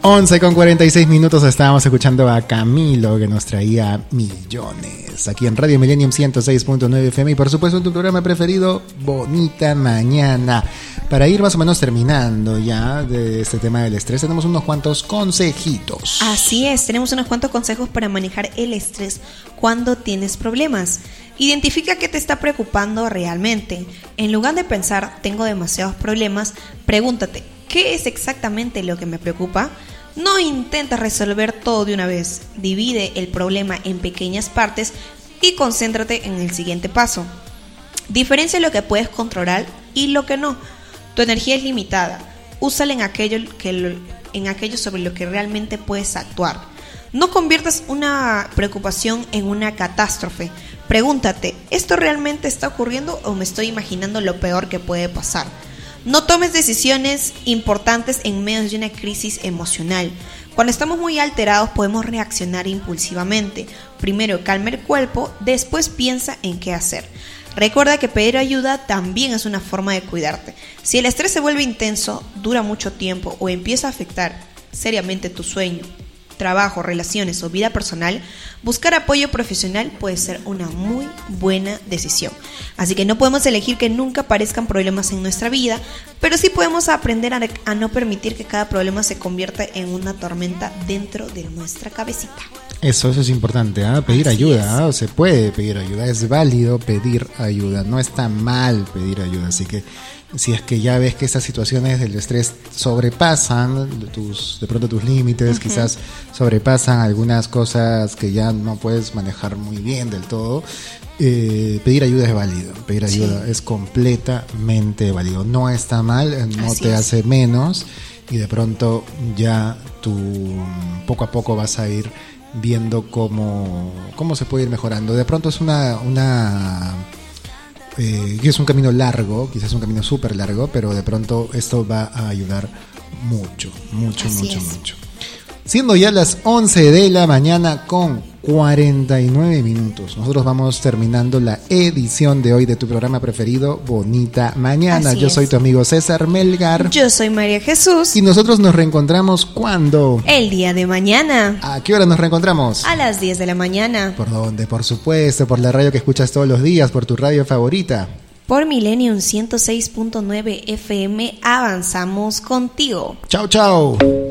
11:46 estábamos escuchando a Camilo, que nos traía Millones aquí en Radio Millennium 106.9 FM y por supuesto en tu programa preferido, Bonita Mañana. Para ir más o menos terminando ya de este tema del estrés, tenemos unos cuantos consejitos. Así es, tenemos unos cuantos consejos para manejar el estrés cuando tienes problemas. Identifica qué te está preocupando realmente. En lugar de pensar, tengo demasiados problemas, pregúntate, ¿qué es exactamente lo que me preocupa? No intentes resolver todo de una vez. Divide el problema en pequeñas partes y concéntrate en el siguiente paso. Diferencia lo que puedes controlar y lo que no. Tu energía es limitada. Úsala en aquello sobre lo que realmente puedes actuar. No conviertas una preocupación en una catástrofe. Pregúntate, ¿esto realmente está ocurriendo o me estoy imaginando lo peor que puede pasar? No tomes decisiones importantes en medio de una crisis emocional. Cuando estamos muy alterados podemos reaccionar impulsivamente. Primero calma el cuerpo, después piensa en qué hacer. Recuerda que pedir ayuda también es una forma de cuidarte. Si el estrés se vuelve intenso, dura mucho tiempo o empieza a afectar seriamente tu sueño, trabajo, relaciones o vida personal, buscar apoyo profesional puede ser una muy buena decisión. Así que no podemos elegir que nunca aparezcan problemas en nuestra vida, pero sí podemos aprender a no permitir que cada problema se convierta en una tormenta dentro de nuestra cabecita. Eso es importante, ¿eh? Pedir Así ayuda, ¿eh? Se puede pedir ayuda, es válido pedir ayuda, no está mal pedir ayuda, así que si es que ya ves que estas situaciones del estrés sobrepasan de pronto tus límites, quizás sobrepasan algunas cosas que ya no puedes manejar muy bien del todo, pedir ayuda es válido, pedir ayuda es completamente válido, no está mal, no te hace menos y de pronto ya tú poco a poco vas a ir viendo cómo se puede ir mejorando. De pronto es es un camino largo, quizás un camino súper largo, pero de pronto esto va a ayudar mucho. Siendo ya las 11 de la mañana con 49 minutos, nosotros vamos terminando la edición de hoy de tu programa preferido, Bonita Mañana. Yo soy tu amigo César Melgar. Yo soy María Jesús. Y nosotros nos reencontramos ¿cuándo? El día de mañana. ¿A qué hora nos reencontramos? A las 10 de la mañana. ¿Por dónde? Por supuesto, por la radio que escuchas todos los días, por tu radio favorita. Por Millennium 106.9 FM, avanzamos contigo. Chao, chao.